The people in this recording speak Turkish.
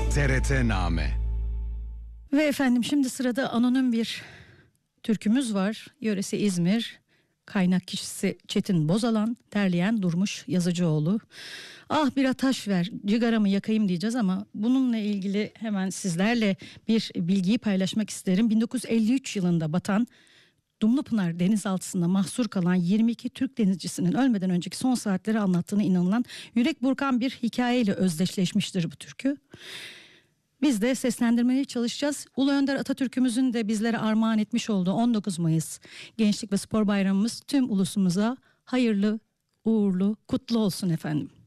TRT-Name. Ve efendim şimdi sırada anonim bir türkümüz var. Yöresi İzmir, kaynak kişisi Çetin Bozalan, derleyen Durmuş Yazıcıoğlu. Ah bir ataş ver, cigaramı yakayım diyeceğiz ama bununla ilgili hemen sizlerle bir bilgiyi paylaşmak isterim. 1953 yılında batan Dumlupınar denizaltısında mahsur kalan 22 Türk denizcisinin ölmeden önceki son saatleri anlattığına inanılan yürek burkan bir hikayeyle özdeşleşmiştir bu türkü. Biz de seslendirmeye çalışacağız. Ulu Önder Atatürk'ümüzün de bizlere armağan etmiş olduğu 19 Mayıs Gençlik ve Spor Bayramımız tüm ulusumuza hayırlı, uğurlu, kutlu olsun efendim.